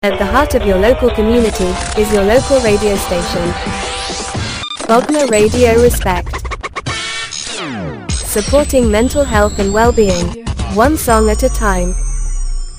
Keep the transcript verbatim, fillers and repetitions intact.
At the heart of your local community is your local radio station. Bognor Radio Respect. Supporting mental health and well-being, one song at a time.